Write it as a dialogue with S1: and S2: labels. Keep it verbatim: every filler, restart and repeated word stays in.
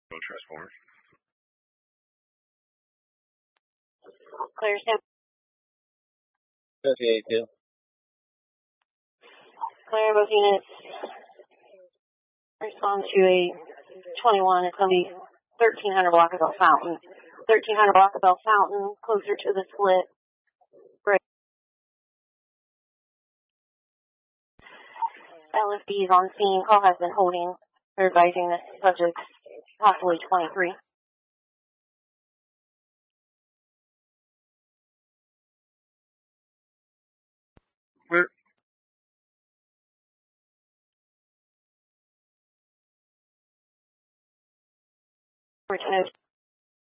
S1: No transformers.
S2: Clear Sam.
S3: Okay, two.
S2: Clear both units. Respond to a twenty-one. It's going to be thirteen hundred Walkerville Fountain. thirteen hundred Walkerville Fountain, closer to the split. Break. L F D is on scene. Call has been holding. They're advising the subjects possibly twenty-three.
S1: Where?
S2: Return